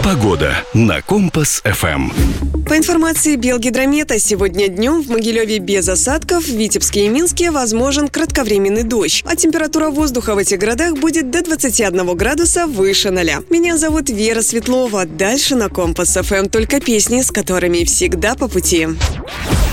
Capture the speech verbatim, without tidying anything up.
Погода на Компас эф эм. По информации Белгидромета, сегодня днем в Могилеве без осадков, в Витебске и Минске возможен кратковременный дождь. А температура воздуха в этих городах будет до двадцати одного градуса выше ноля. Меня зовут Вера Светлова. Дальше на Компас эф эм только песни, с которыми всегда по пути.